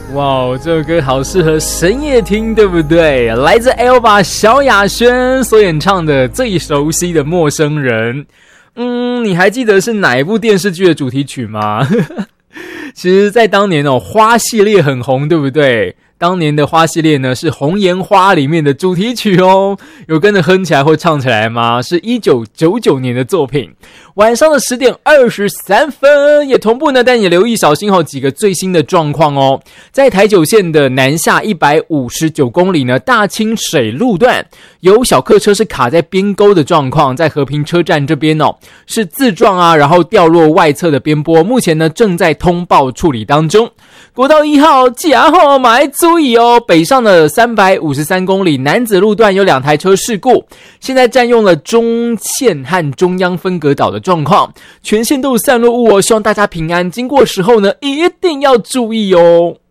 哇，这首歌好适合深夜听，对不对？来自 Elva 萧亚轩所演唱的最熟悉的陌生人。你还记得是哪一部电视剧的主题曲吗？其实在当年花系列很红，对不对？当年的花系列呢是红颜花里面的主题曲哦，有跟着哼起来或唱起来吗？是1999年的作品。晚上的10点23分，也同步呢带你留意小心几个最新的状况哦。在台九线的南下159公里呢，大清水路段有小客车是卡在边沟的状况，在和平车站这边是自撞啊，然后掉落外侧的边坡，目前呢正在通报处理当中。国道1号加号马来注意哦，北上的353公里南子路段有2台车事故，现在占用了中线和中央分隔岛的状况，全线都有散落物哦，希望大家平安，经过时候呢一定要注意哦。